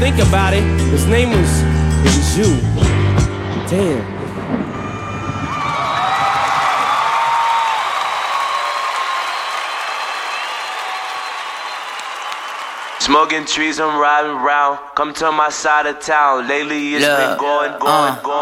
think about it, his name was you. Damn. Smoking trees, I'm riding around. Come to my side of town. Lately it's been going.